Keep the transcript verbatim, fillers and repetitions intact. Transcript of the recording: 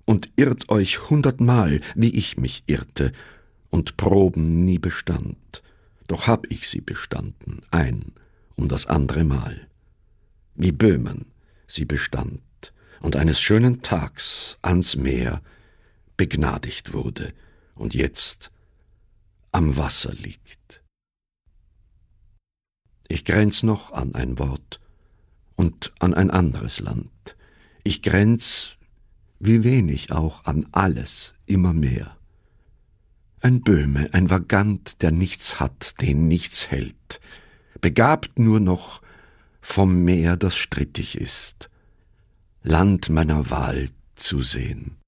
und irrt euch hundertmal, wie ich mich irrte, und Proben nie bestand. Doch hab ich sie bestanden, ein um das andere Mal. Wie Böhmen sie bestand und eines schönen Tags ans Meer begnadigt wurde und jetzt am Wasser liegt. Ich grenz noch an ein Wort und an ein anderes Land. Ich grenz, wie wenig auch, an alles immer mehr. Ein Böhme, ein Vagant, der nichts hat, den nichts hält, begabt nur noch vom Meer, das strittig ist, Land meiner Wahl zu sehen.